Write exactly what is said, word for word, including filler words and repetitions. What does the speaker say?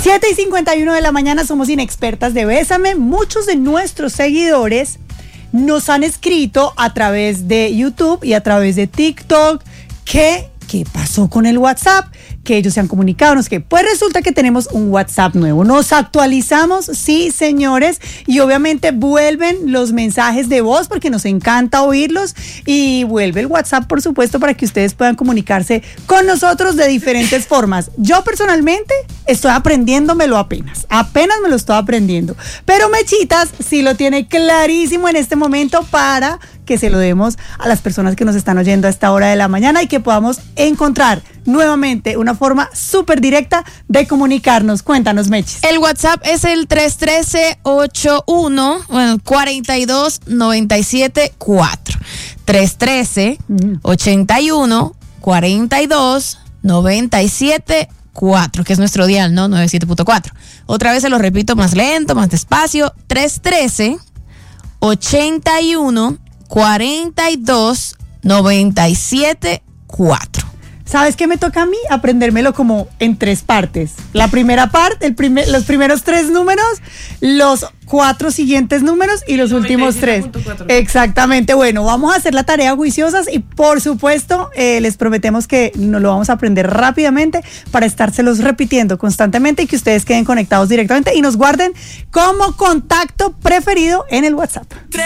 siete y cincuenta y uno de la mañana, somos Inexpertas de Bésame. Muchos de nuestros seguidores nos han escrito a través de YouTube y a través de TikTok que qué pasó con el WhatsApp, que ellos se han comunicado, no sé qué. Pues resulta que tenemos un WhatsApp nuevo. Nos actualizamos, sí, señores, y obviamente vuelven los mensajes de voz porque nos encanta oírlos, y vuelve el WhatsApp, por supuesto, para que ustedes puedan comunicarse con nosotros de diferentes formas. Yo personalmente estoy aprendiéndomelo apenas, apenas me lo estoy aprendiendo, pero Mechitas sí lo tiene clarísimo en este momento para que se lo demos a las personas que nos están oyendo a esta hora de la mañana y que podamos encontrar nuevamente una forma súper directa de comunicarnos. Cuéntanos, Mechis. El WhatsApp es el tres uno tres, ocho uno, bueno, cuatro dos, nueve siete cuatro. tres uno tres, ocho uno, cuatro dos, nueve siete cuatro, que es nuestro dial, ¿no? noventa y siete punto cuatro. Otra vez se lo repito más lento, más despacio. tres uno tres, ocho uno, cuatro dos, nueve siete cuatro. ¿Sabes qué me toca a mí? Aprendérmelo como en tres partes. La primera parte, el primer, los primeros tres números, los cuatro siguientes números y los últimos tres. Exactamente. Bueno, vamos a hacer la tarea juiciosas y por supuesto eh, les prometemos que nos lo vamos a aprender rápidamente para estárselos repitiendo constantemente y que ustedes queden conectados directamente y nos guarden como contacto preferido en el WhatsApp.